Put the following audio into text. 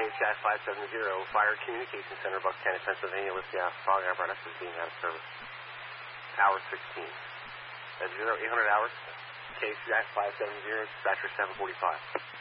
KHI 570, Fire Communication Center, Buchanan, Pennsylvania. Lithia fog apparatus is being out of service. Hour 16. That's 0800 hours. KHI 570, dispatcher 745.